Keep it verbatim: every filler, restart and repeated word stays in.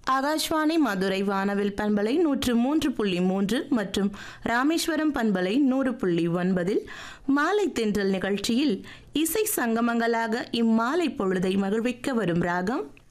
ஆகாஷ்வாணி மதுரை வானவில் பண்பலை நூற்று மூன்று புள்ளி மூன்று மற்றும் ராமேஸ்வரம் பண்பலை நூறு புள்ளி ஒன்பதில் மாலை தென்றல் நிகழ்ச்சியில் இசை சங்கமங்களாக இம்மாலை பொழுதை மகிழ்விக்க வரும் ராகம்